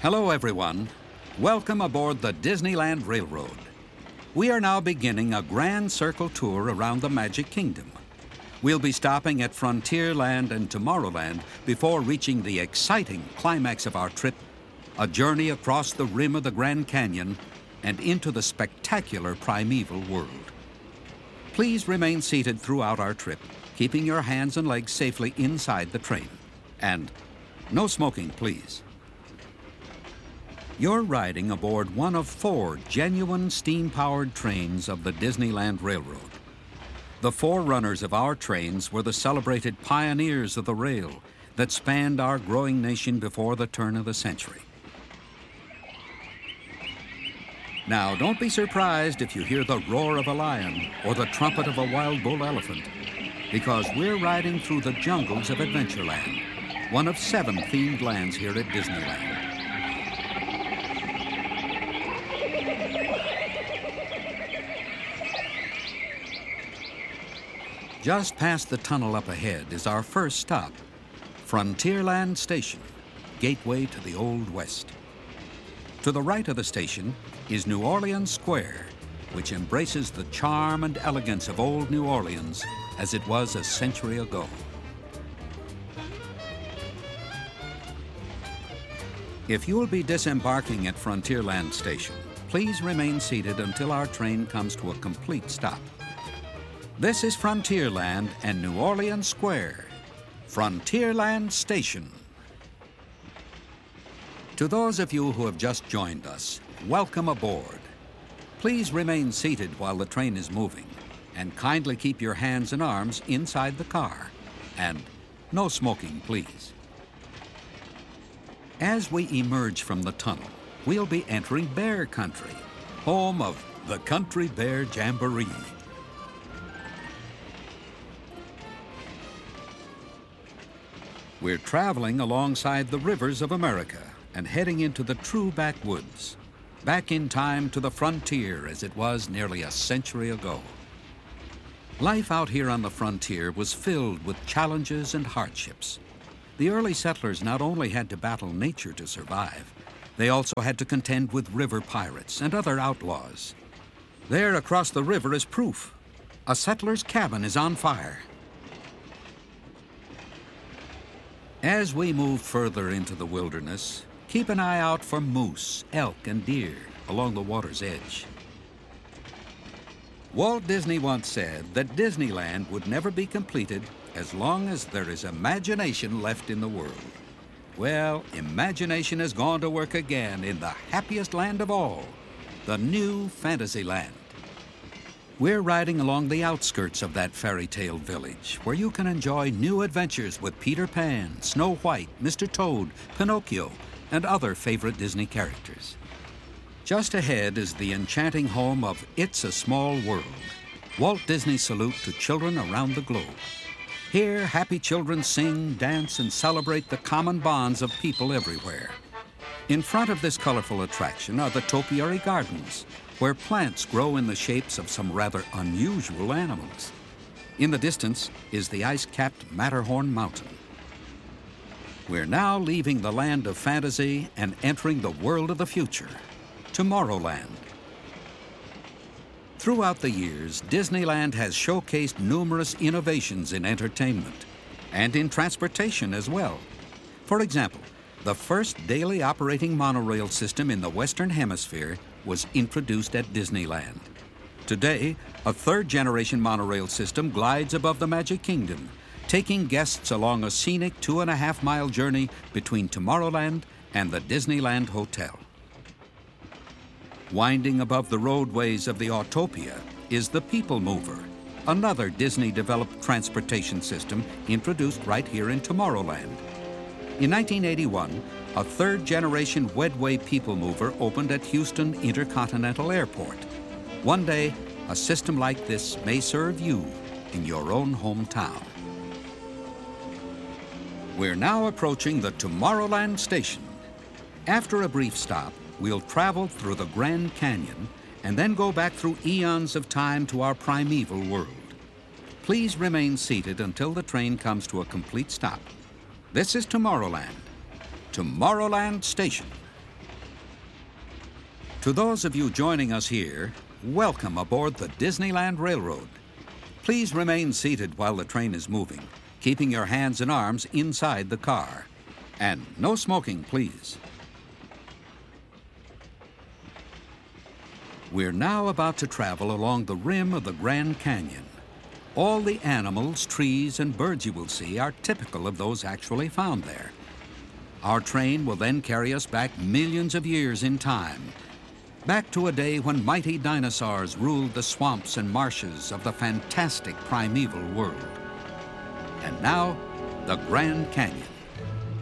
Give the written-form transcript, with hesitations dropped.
Hello, everyone. Welcome aboard the Disneyland Railroad. We are now beginning a grand circle tour around the Magic Kingdom. We'll be stopping at Frontierland and Tomorrowland before reaching the exciting climax of our trip, a journey across the rim of the Grand Canyon and into the spectacular primeval world. Please remain seated throughout our trip, keeping your hands and legs safely inside the train. And no smoking, please. You're riding aboard one of 4 genuine steam-powered trains of the Disneyland Railroad. The forerunners of our trains were the celebrated pioneers of the rail that spanned our growing nation before the turn of the century. Now, don't be surprised if you hear the roar of a lion or the trumpet of a wild bull elephant, because we're riding through the jungles of Adventureland, one of 7 themed lands here at Disneyland. Just past the tunnel up ahead is our first stop, Frontierland Station, gateway to the Old West. To the right of the station is New Orleans Square, which embraces the charm and elegance of old New Orleans as it was a century ago. If you'll be disembarking at Frontierland Station, please remain seated until our train comes to a complete stop. This is Frontierland and New Orleans Square, Frontierland Station. To those of you who have just joined us, welcome aboard. Please remain seated while the train is moving, and kindly keep your hands and arms inside the car. And no smoking, please. As we emerge from the tunnel, we'll be entering Bear Country, home of the Country Bear Jamboree. We're traveling alongside the rivers of America and heading into the true backwoods, back in time to the frontier as it was nearly a century ago. Life out here on the frontier was filled with challenges and hardships. The early settlers not only had to battle nature to survive, they also had to contend with river pirates and other outlaws. There across the river is proof. A settler's cabin is on fire. As we move further into the wilderness, keep an eye out for moose, elk, and deer along the water's edge. Walt Disney once said that Disneyland would never be completed as long as there is imagination left in the world. Well, imagination has gone to work again in the happiest land of all, the new Fantasyland. We're riding along the outskirts of that fairy tale village, where you can enjoy new adventures with Peter Pan, Snow White, Mr. Toad, Pinocchio, and other favorite Disney characters. Just ahead is the enchanting home of It's a Small World, Walt Disney's salute to children around the globe. Here, happy children sing, dance, and celebrate the common bonds of people everywhere. In front of this colorful attraction are the topiary gardens, where plants grow in the shapes of some rather unusual animals. In the distance is the ice-capped Matterhorn Mountain. We're now leaving the land of fantasy and entering the world of the future, Tomorrowland. Throughout the years, Disneyland has showcased numerous innovations in entertainment and in transportation as well. For example, the first daily operating monorail system in the Western Hemisphere was introduced at Disneyland. Today, a 3rd-generation monorail system glides above the Magic Kingdom, taking guests along a scenic 2.5-mile journey between Tomorrowland and the Disneyland Hotel. Winding above the roadways of the Autopia is the People Mover, another Disney-developed transportation system introduced right here in Tomorrowland. In 1981, a 3rd-generation Wedway People Mover opened at Houston Intercontinental Airport. One day, a system like this may serve you in your own hometown. We're now approaching the Tomorrowland Station. After a brief stop, we'll travel through the Grand Canyon and then go back through eons of time to our primeval world. Please remain seated until the train comes to a complete stop. This is Tomorrowland, Tomorrowland Station. To those of you joining us here, welcome aboard the Disneyland Railroad. Please remain seated while the train is moving, keeping your hands and arms inside the car. And no smoking, please. We're now about to travel along the rim of the Grand Canyon. All the animals, trees, and birds you will see are typical of those actually found there. Our train will then carry us back millions of years in time, back to a day when mighty dinosaurs ruled the swamps and marshes of the fantastic primeval world. And now, the Grand Canyon.